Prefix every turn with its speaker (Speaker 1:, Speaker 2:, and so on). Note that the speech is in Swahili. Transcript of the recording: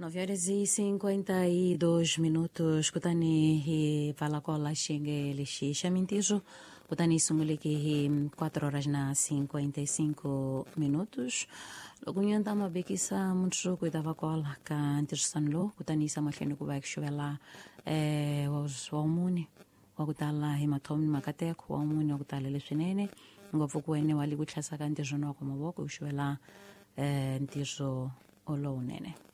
Speaker 1: 9 horas e 52 minutos. Kutani hi valakola xinge lixixa mintijo. Kutani sunguliki hi 4 horas na 55 minutos. Logunyanta mabekisa mutsu kuidava kola ka ntirsanlo. Kutani sa mahleni kuba kishwela waumuni wakutala hi mathomi makateko waumuni wakutala leswinene ngopfu kuwene wali kutlhasa ka ntirzo wako mavoko uxwela ntirzo olowunene.